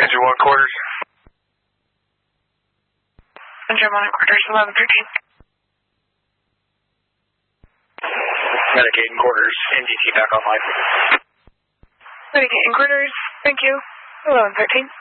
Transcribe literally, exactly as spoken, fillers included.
Engine one quarters. Engine one quarters, eleven thirteen. Medicaid in quarters, N D T back online. Medicaid in quarters, thank you, eleven thirteen.